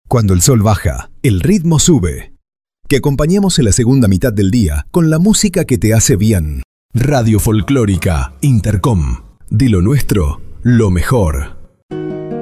Cuando el sol baja, el ritmo sube. Que acompañemos en la segunda mitad del día con la música que te hace bien. Radio Folclórica Intercom. De lo nuestro, lo mejor.